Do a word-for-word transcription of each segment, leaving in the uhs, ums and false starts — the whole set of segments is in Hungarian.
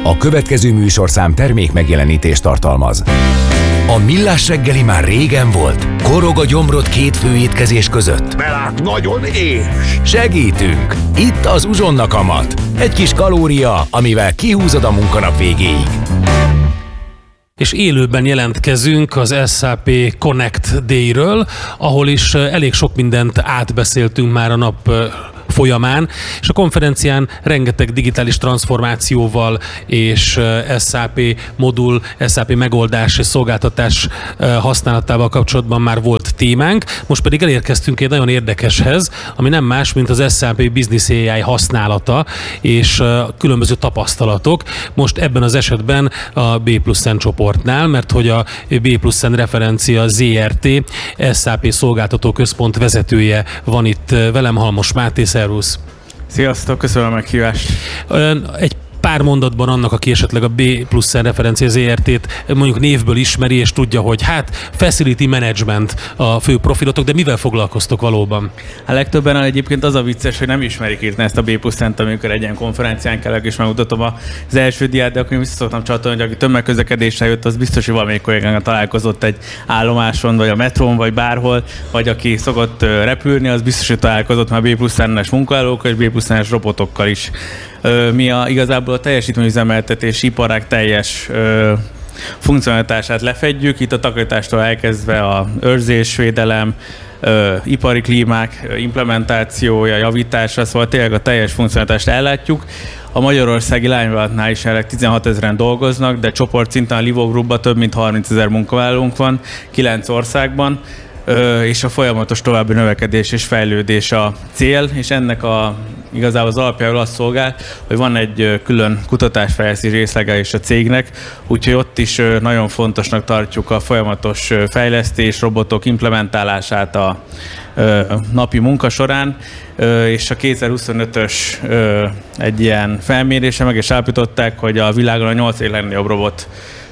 A következő műsorszám termék megjelenítést tartalmaz. A Millás reggeli már régen volt. Korog a gyomrod két fő étkezés között. Mert nagyon éhes. Segítünk! Itt az Uzsonna Kamat. Egy kis kalória, amivel kihúzod a munkanap végéig. És élőben jelentkezünk az es á pé Connect Day-ről, ahol is elég sok mindent átbeszéltünk már a nap folyamán, és a konferencián rengeteg digitális transformációval és es á pé modul, es á pé megoldás és szolgáltatás használatával kapcsolatban már volt témánk, most pedig elérkeztünk egy nagyon érdekeshez, ami nem más, mint az es á pé Business á i használata és különböző tapasztalatok. Most ebben az esetben a B plusz N csoportnál, mert hogy a B plusz N referencia zé er té es á pé szolgáltató központ vezetője van itt velem, Halmos Máté. Szervusz! Sziasztok, köszönöm a meghívást! Egy pár mondatban annak, aki esetleg a B plusz N referencia zé er té-t mondjuk névből ismeri, és tudja, hogy hát Facility Management a fő profilotok, de mivel foglalkoztok valóban? A legtöbben egyébként az a vicces, hogy nem ismerik írni ezt a B plusz N-t, amikor egy ilyen konferencián kellek, és megmutatom az első diát, de akkor én vissza szoktam csatolni, hogy aki tömegközlekedéssel jött, az biztos, hogy valamelyik kollégánkkal találkozott egy állomáson, vagy a metrón, vagy bárhol, vagy aki szokott repülni, az biztos, hogy találkozott már B plusz N-es munkavállalókkal és B plusz N-es robotokkal is. Mi a, igazából a teljesítményüzemeltetés iparág teljes ö, funkcionalitását lefedjük, itt a takarítástól elkezdve a őrzés, védelem, ö, ipari klímák implementációja, javítása, szóval tényleg a teljes funkcionalitást ellátjuk. A magyarországi lányvállalatnál is jelenleg tizenhat ezeren dolgoznak, de csoportszinten a Livo Groupban több mint harmincezer munkavállalónk van, kilenc országban, és a folyamatos további növekedés és fejlődés a cél, és ennek a, igazából az alapjául azt szolgál, hogy van egy külön kutatásfejlesztés részlege is a cégnek, úgyhogy ott is nagyon fontosnak tartjuk a folyamatos fejlesztés, robotok implementálását a napi munka során, és a kétezer-huszonötös egy ilyen felmérése meg is állapították, hogy a világon a nyolcadik legnagyobb robot,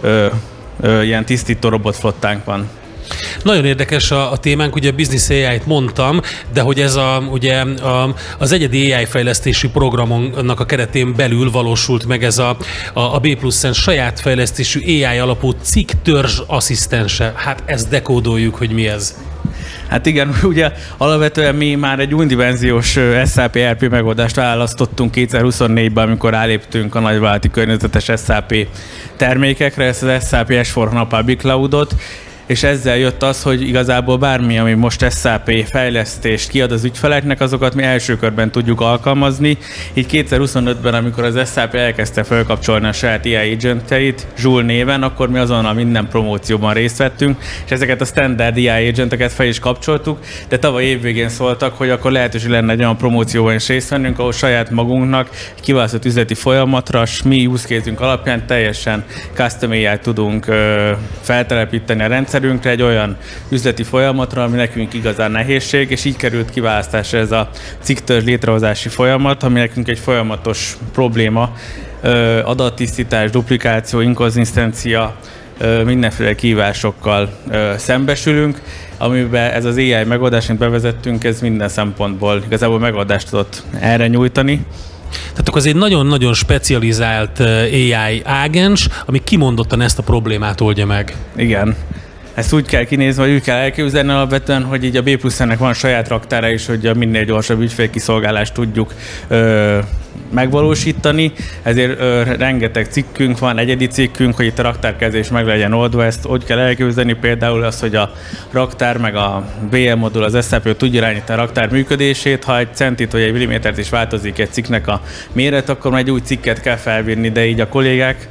ilyen tisztító robotflottánk van. Nagyon érdekes a, a témánk, ugye a Business á i-t mondtam, de hogy ez a, ugye a, az egyedi á i fejlesztési programonak a keretén belül valósult meg ez a, a, a B plusz N saját fejlesztésű á i alapú cikktörzs asszisztense. Hát ezt dekódoljuk, hogy mi ez. Hát igen, ugye alapvetően mi már egy unidimenziós es á pé er pé megoldást választottunk kétezer-huszonnégyben, amikor ráléptünk a nagyvállalati környezetes es á pé termékekre, ezt az es á pé es négy hana Public Cloudot, és ezzel jött az, hogy igazából bármi, ami most es á pé fejlesztést kiad az ügyfeleknek, azokat mi első körben tudjuk alkalmazni. Így kétezer-huszonötben, amikor az es á pé elkezdte felkapcsolni a saját á i agenteit Joule néven, akkor mi azonnal minden promócióban részt vettünk, és ezeket a standard á i agenteket fel is kapcsoltuk, de tavaly évvégén szóltak, hogy akkor lehetőség lenne egy olyan promócióban is részt vennünk, ahol saját magunknak kiválasztott üzleti folyamatra, s mi use case-ünk alapján teljesen custom á i-t tudunk ö, feltelepíteni a rendszer egy olyan üzleti folyamatra, ami nekünk igazán nehézség, és így került kiválasztásra ez a cikktörzs létrehozási folyamat, ami nekünk egy folyamatos probléma, adattisztítás, duplikáció, inkonzisztencia, mindenféle kihívásokkal szembesülünk, amiben ez az á i megoldás, amit bevezettünk, ez minden szempontból igazából megoldást tudott erre nyújtani. Tehát akkor ez egy nagyon-nagyon specializált á i ágens, ami kimondottan ezt a problémát oldja meg. Igen. Ezt úgy kell kinézni, vagy úgy kell elképzelni alapvetően, hogy így a B plusz N-nek van saját raktára is, hogy a minél gyorsabb ügyfélkiszolgálást tudjuk ö, megvalósítani, ezért ö, rengeteg cikkünk van, egyedi cikkünk, hogy itt a raktárkezelés meg legyen oldva, ezt úgy kell elképzelni például az, hogy a raktár meg a bé em modul, az es á pé tudja irányítani a raktár működését, ha egy centit vagy egy millimétert is változik egy cikknek a méret, akkor egy új cikket kell felvinni, de így a kollégák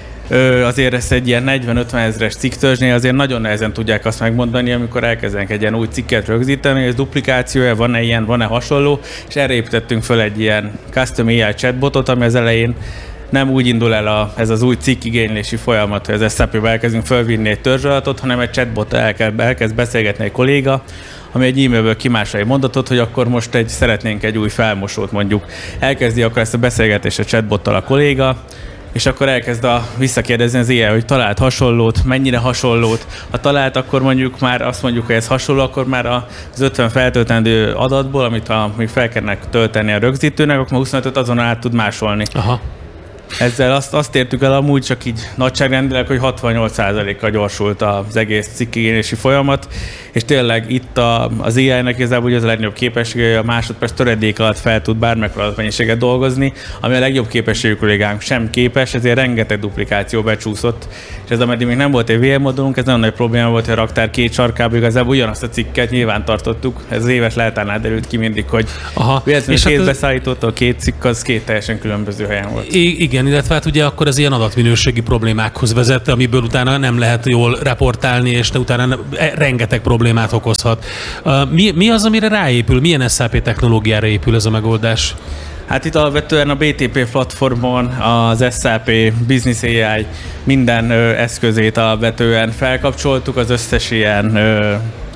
azért ezt egy ilyen negyven-ötven ezres cikktörzsnél azért nagyon nehezen tudják azt megmondani, amikor elkezdenek egy ilyen új cikket rögzíteni, ez duplikációja, van-e ilyen, van-e hasonló, és erre építettünk föl egy ilyen custom á i chatbotot, ami az elején nem úgy indul el a, ez az új cikk igénylési folyamat, hogy az es á pé-be elkezdünk fölvinni egy törzsadatot, hanem egy chatbot elkezd, elkezd beszélgetni egy kolléga, ami egy e-mailből kimásol egy mondatot, hogy akkor most egy, szeretnénk egy új felmosót mondjuk. Elkezdi akkor ezt a beszélgetést a chatbottal a kolléga, és akkor elkezd a visszakérdezni az á i, hogy talált hasonlót, mennyire hasonlót. Ha talált, akkor mondjuk már azt mondjuk, hogy ez hasonló, akkor már az ötven feltöltendő adatból, amit a, még fel kellene tölteni a rögzítőnek, akkor huszonötöt azonnal át tud másolni. Aha. Ezzel azt, azt értük el amúgy csak így nagyságrendileg, hogy hatvannyolc százalékkal gyorsult az egész cikkigénylési folyamat, és tényleg itt a, az á i-nek igazából az a legnagyobb képessége, hogy a másodperc töredék alatt fel tud bármekkora adatmennyiséget dolgozni, ami a legjobb képességű kollégánk sem képes, ezért rengeteg duplikáció becsúszott, és ez ameddig még nem volt egy vé em modulunk, ez nagyon nagy probléma volt, hogy a raktár két sarkában igazából ugyanazt a cikket nyilván tartottuk. Ez az éves leltárnál derült ki mindig, hogy véletlenül két hát beszállította, a két cikk az két teljesen különböző helyen volt. I- igen, illetve hát ugye akkor ez ilyen adatminőségi problémákhoz vezette, amiből utána nem lehet jól reportálni, és utána rengeteg problémát okozhat. Mi, mi az, amire ráépül? Milyen es á pé technológiára épül ez a megoldás? Hát itt alapvetően a bé té pé platformon az es á pé Business á i minden ö, eszközét alapvetően felkapcsoltuk, az összes ilyen ö,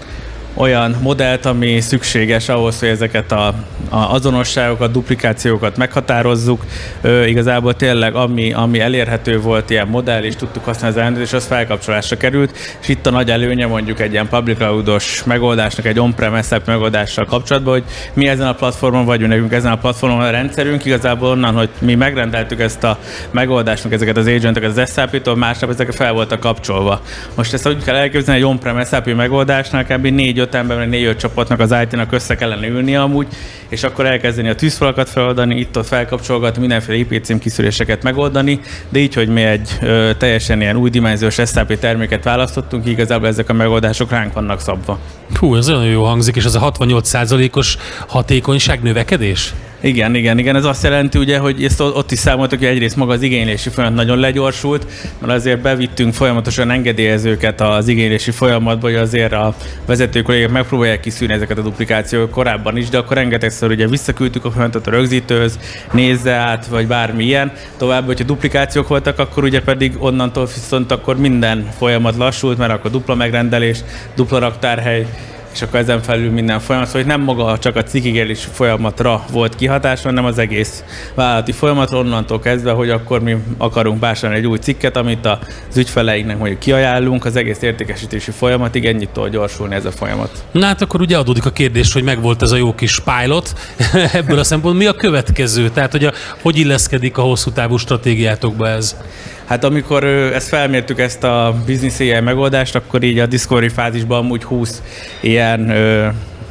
olyan modellt, ami szükséges ahhoz, hogy ezeket a, a azonosságokat, duplikációkat meghatározzuk. Ö, igazából tényleg, ami, ami elérhető volt ilyen modell, és tudtuk használni az ellenőrzést, az felkapcsolásra került, és itt a nagy előnye mondjuk egy ilyen public cloud-os megoldásnak, egy on-prem es á pé megoldással kapcsolatban, hogy mi ezen a platformon vagyunk, nekünk ezen a platformon a rendszerünk, igazából onnan, hogy mi megrendeltük ezt a megoldásnak, ezeket az agenteket az es á pé-től, másnap ezek fel voltak kapcsolva. Most ezt úgy kell elképzelni, egy on-prem es á pé megoldásnál kb. négy-öt embernek, négy-öt csapatnak az í té-nak össze kellene ülni amúgy, és akkor elkezdeni a tűzfalakat feloldani, itt-ott felkapcsolgatni, mindenféle i pé cím kiszűréseket megoldani, de így, hogy mi egy ö, teljesen ilyen újdimenziós es á pé terméket választottunk, igazából ezek a megoldások ránk vannak szabva. Hú, ez nagyon jó hangzik, és ez a hatvannyolc százalékos hatékonyság növekedés? Igen, igen, igen. Ez azt jelenti, ugye, hogy ezt ott is számoltak, hogy egyrészt maga az igénylési folyamat nagyon legyorsult, mert azért bevittünk folyamatosan engedélyezőket az igénylési folyamatba, hogy azért a vezető kollégák megpróbálják kiszűrni ezeket a duplikációkat korábban is, de akkor rengetegszer ugye visszaküldtük a folyamatot a rögzítőhöz, nézze át, vagy bármi ilyen. Tovább, hogyha duplikációk voltak, akkor ugye pedig onnantól viszont akkor minden folyamat lassult, mert akkor dupla megrendelés, dupla raktárhely, és akkor ezen felül minden folyamat, szóval nem maga csak a cikkigénylési folyamatra volt kihatás, hanem az egész vállalati folyamatra, onnantól kezdve, hogy akkor mi akarunk vásárolni egy új cikket, amit az ügyfeleinknek mondjuk kiajánlunk, az egész értékesítési folyamatig ennyit tud gyorsulni ez a folyamat. Na hát akkor ugye adódik a kérdés, hogy megvolt ez a jó kis pilot, ebből a szempontból mi a következő? Tehát, hogy a, hogy illeszkedik a hosszú távú stratégiátokba ez? Hát amikor ezt felmértük, ezt a Business á i megoldást, akkor így a Discovery fázisban amúgy húsz ilyen ö,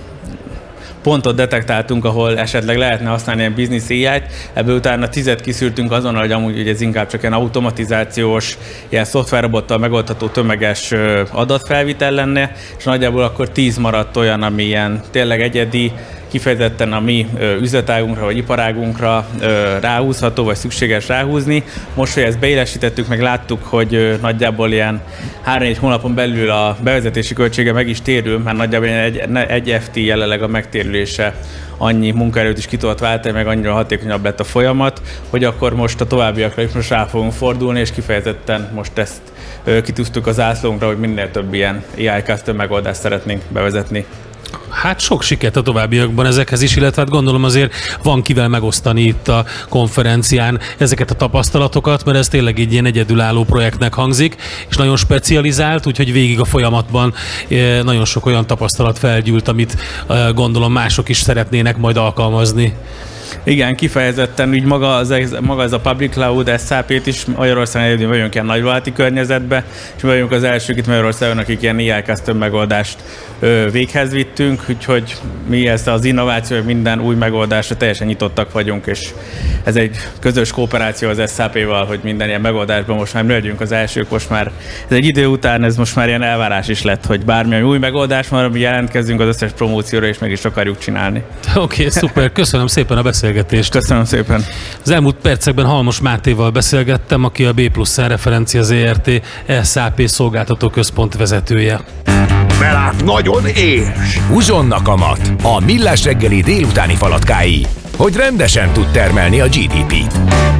pontot detektáltunk, ahol esetleg lehetne használni ilyen Business á i-t, ebből utána tizet kiszűrtünk azonnal, hogy amúgy ugye ez inkább csak ilyen automatizációs, ilyen szoftverrobottal megoldható tömeges ö, adatfelvitel lenne, és nagyjából akkor tíz maradt olyan, ami ilyen tényleg egyedi, kifejezetten a mi ö, üzletágunkra vagy iparágunkra ö, ráhúzható, vagy szükséges ráhúzni. Most, hogy ezt beélesítettük, meg láttuk, hogy ö, nagyjából ilyen három-négy hónapon belül a bevezetési költsége meg is térül, mert nagyjából egy, egy ef té jelenleg a megtérülése annyi munkaerőt is ki tudott váltani, meg annyira hatékonyabb lett a folyamat, hogy akkor most a továbbiakra is most rá fogunk fordulni, és kifejezetten most ezt ö, kitűztük az ászlónkra, hogy minél több ilyen á i custom megoldást szeretnénk bevezetni. Hát sok sikert a továbbiakban ezekhez is, illetve hát gondolom azért van kivel megosztani itt a konferencián ezeket a tapasztalatokat, mert ez tényleg egy ilyen egyedülálló projektnek hangzik, és nagyon specializált, úgyhogy végig a folyamatban nagyon sok olyan tapasztalat felgyűlt, amit gondolom mások is szeretnének majd alkalmazni. Igen, kifejezetten úgy maga, az, maga ez a public cloud es á pét is Magyarországon egyedül vagyunk ilyen nagyvállalati környezetbe, és vagyunk az elsők itt Magyarországon, akik ilyen á i custom megoldást ö, véghez vittünk, úgyhogy mi ezt az innováció, minden új megoldásra teljesen nyitottak vagyunk, és ez egy közös kooperáció az es á péval, hogy minden ilyen megoldásban most már mi legyünk az elsők, most már ez egy idő után ez most már ilyen elvárás is lett, hogy bármilyen új megoldás van, ami jelentkezünk az összes promócióra, és meg is akarjuk csinálni. Oké, okay, szuper, köszönöm szépen a beszélgetést. Köszönöm szépen. Az elmúlt percekben Halmos Mátéval beszélgettem, aki a B plusz N Referencia zé er té es á pé szolgáltató központ vezetője. Belát nagyon és húzonnak a mat, a Millás reggeli délutáni falatkái, hogy rendesen tud termelni a gé dé pét.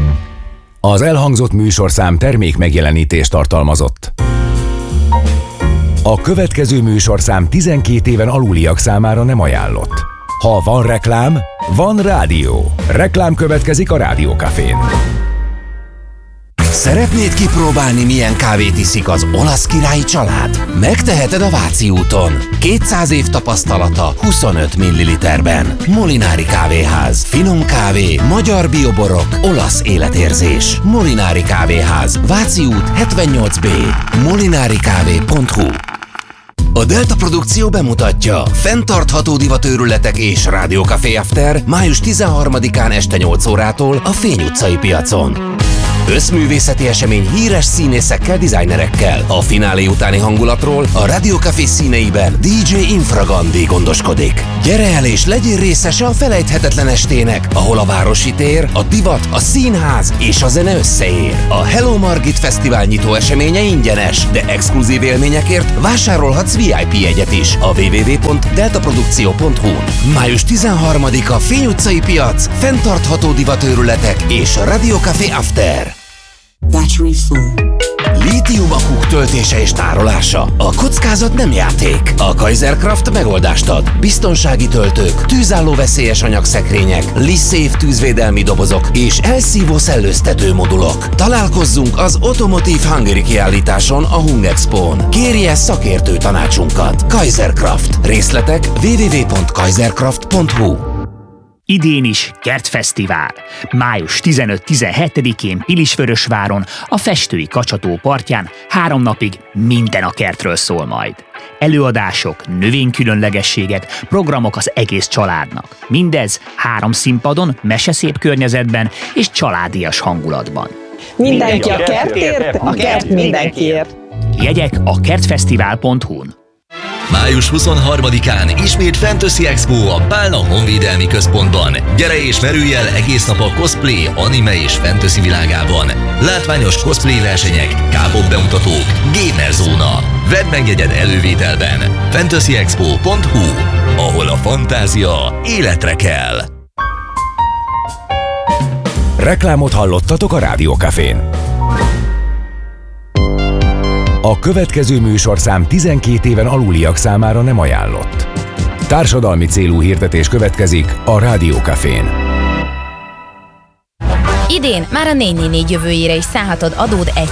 Az elhangzott műsorszám termék megjelenítést tartalmazott. A következő műsorszám tizenkét éven aluliak számára nem ajánlott. Ha van reklám, van rádió. Reklám következik a Rádiókafén. Szeretnéd kipróbálni, milyen kávét iszik az olasz királyi család? Megteheted a Váci úton. kétszáz év tapasztalata huszonöt milliliterben. Molinári kávéház. Finom kávé, magyar bioborok, olasz életérzés. Molinári kávéház. Váci út hetvennyolc B. molinarikávé pont hu. A Delta Produkció bemutatja fenntartható divatőrületek és Rádió Café After május tizenharmadikán este nyolc órától a Fény utcai piacon. Összművészeti esemény híres színészekkel, dizájnerekkel. A finálé utáni hangulatról a Rádió Café színeiben dé dzsé Infragandi gondoskodik. Gyere el és legyél részese a felejthetetlen estének, ahol a városi tér, a divat, a színház és a zene összeér. A Hello Margit Fesztivál nyitó eseménye ingyenes, de exkluzív élményekért vásárolhatsz vé i pé jegyet is a double-u double-u double-u pont delta produkció pont hu. május tizenharmadika Fény utcai piac, fenntartható divatőrületek és a Rádió Café After. Battery full. Lítium-akuk töltése és tárolása. A kockázat nem játék. A Kaiserkraft megoldást ad. Biztonsági töltők, tűzálló veszélyes anyagszekrények, LeSafe tűzvédelmi dobozok és elszívó szellőztető modulok. Találkozzunk az Automotive Hungary kiállításon a Hungexpón. Kérje szakértő tanácsunkat. Kaiserkraft. Részletek double-u double-u double-u pont kaiserkraft pont hu. Idén is Kertfesztivál. május tizenöt-tizenhetedikén Pilisvörösváron, a Festői Kacsató partján három napig minden a kertről szól majd. Előadások, növénykülönlegességek, programok az egész családnak. Mindez három színpadon, meseszép környezetben és családias hangulatban. Mindenki a kertért, a kert mindenkiért. Jegyek a kertfesztivál pont hu-n. május huszonharmadikán ismét Fantasy Expo a Pálna Honvédelmi Központban. Gyere és merülj el egész nap a cosplay, anime és fantasy világában. Látványos cosplay versenyek, K-pop bemutatók, gamer zóna. Vedd meg jegyed elővételben. fantasy expo pont hu, ahol a fantázia életre kell. Reklámot hallottatok a Rádió Cafén. A következő műsorszám tizenkét éven aluliak számára nem ajánlott. Társadalmi célú hirdetés következik a Rádió Cafén. Idén már a négy négy négy jövőjére is szállhatod adód egy